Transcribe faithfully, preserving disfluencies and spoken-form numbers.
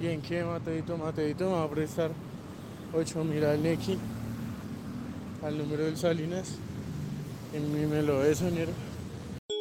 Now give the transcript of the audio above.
¿Y en qué, Mateito? Mateito me va a prestar ocho mil al Nequi, al número del Salinas. Y me lo de soñero.